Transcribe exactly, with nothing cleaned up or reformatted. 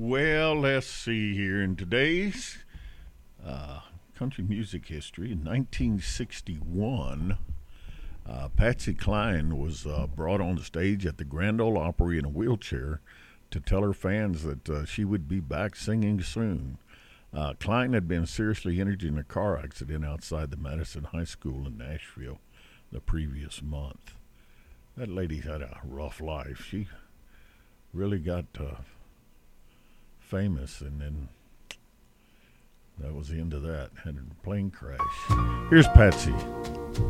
Well, let's see here. In today's uh, country music history, in nineteen sixty-one, uh, Patsy Cline was uh, brought on the stage at the Grand Ole Opry in a wheelchair to tell her fans that uh, she would be back singing soon. Uh, Cline had been seriously injured in a car accident outside the Madison High School in Nashville the previous month. That lady had a rough life. She really got uh, famous, and then that was the end of that. Had a plane crash. Here's Patsy.